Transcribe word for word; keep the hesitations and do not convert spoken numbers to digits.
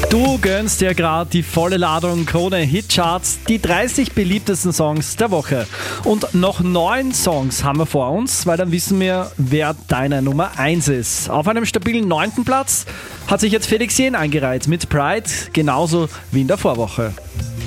Du gönnst dir gerade die volle Ladung Krone Hitcharts, die dreißig beliebtesten Songs der Woche. Und noch neun Songs haben wir vor uns, weil dann wissen wir, wer deine Nummer eins ist. Auf einem stabilen neunten Platz hat sich jetzt Felix Jähn eingereiht mit Pride, genauso wie in der Vorwoche.